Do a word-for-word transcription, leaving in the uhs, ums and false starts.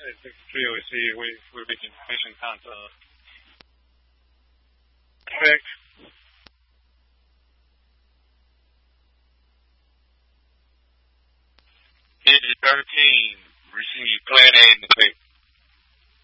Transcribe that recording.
这个最后是会会被警被审判的。Correct. Page thirteen, receive plan A in the clip.